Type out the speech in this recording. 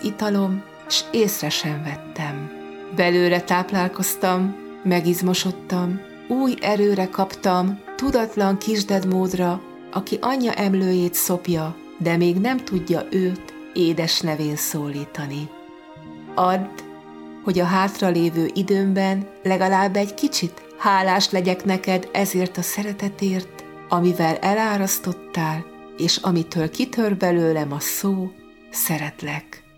italom, s észre sem vettem. Belőle táplálkoztam, megizmosodtam, új erőre kaptam, tudatlan kisdedmódra, aki anyja emlőjét szopja, de még nem tudja őt édes nevén szólítani. Add, hogy a hátralévő időmben legalább egy kicsit hálás legyek neked ezért a szeretetért, amivel elárasztottál, és amitől kitör belőlem a szó, szeretlek.